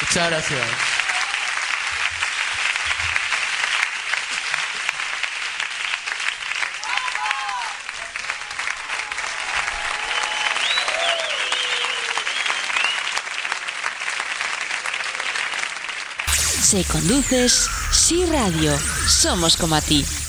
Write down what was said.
Muchas gracias. Si conduces, Sí Radio. Somos como a ti.